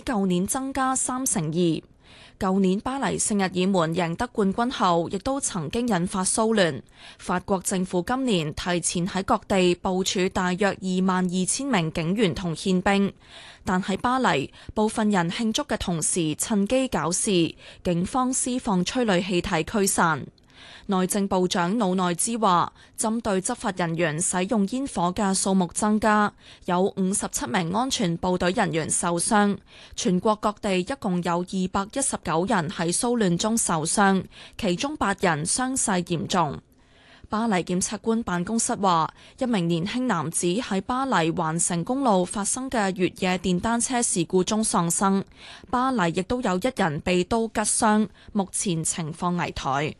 舊年增加32%。舊年巴黎聖日耳門贏得冠軍後，亦都曾經引發騷亂。法國政府今年提前喺各地部署大約22,000名警員同憲兵，但喺巴黎，部分人慶祝嘅同時趁機搞事，警方施放催淚氣體驅散。內政部長魯內茲話，針對執法人員使用煙火嘅數目增加，有57名安全部隊人員受傷。全國各地一共有219人喺騷亂中受傷，其中8人傷勢嚴重。巴黎檢察官辦公室話，一名年輕男子喺巴黎環城公路發生嘅越野電單車事故中喪生，巴黎亦都有1人被刀拮傷，目前情況危殆。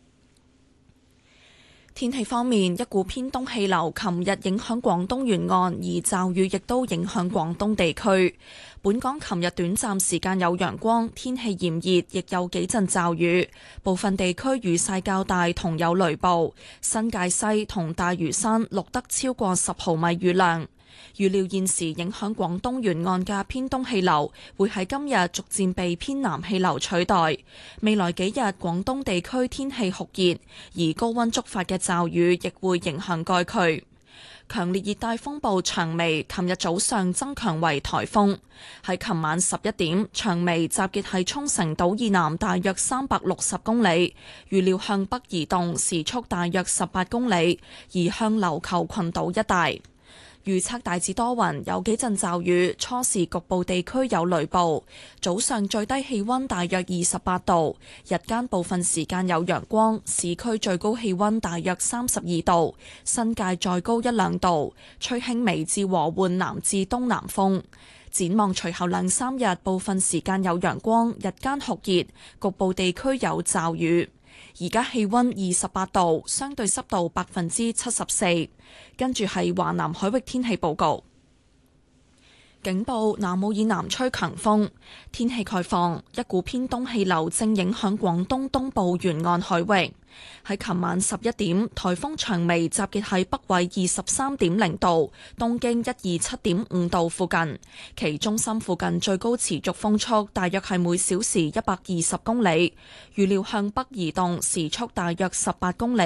天氣方面，一股偏東氣流琴日影響廣東沿岸，而驟雨亦都影響廣東地區。本港琴日短暫時間有陽光，天氣炎熱，亦有幾陣驟雨，部分地區雨勢較大同有雷暴。新界西同大嶼山錄得超過10毫米雨量。預料現時影響廣東沿岸嘅偏東氣流會喺今日逐漸被偏南氣流取代。未來幾日廣東地區天氣酷熱，而高溫觸發嘅驟雨亦會影響該區。強烈熱帶風暴長眉琴日早上增強為颱風，喺琴晚11點，長眉集結喺沖繩島以南大約360公里，預料向北移動，時速大約18公里，移向琉球群島一帶。預測大致多雲，有幾陣驟雨，初時局部地區有雷暴。早上最低氣溫大約28度，日間部分時間有陽光，市區最高氣溫大約32度，新界再高1-2度，吹輕微至和緩南至東南風。展望隨後2-3日，部分時間有陽光，日間酷熱，局部地區有驟雨。而家氣溫28度，相對濕度74%。跟住係華南海域天氣報告。警報：南澳以南吹強風，天氣概況，一股偏東氣流正影響廣東東部沿岸海域。喺琴晚11點，颱風長眉集結喺北緯23.0度、東經127.5度附近，其中心附近最高持續風速大約係每小時120公里，預料向北移動，時速大約18公里。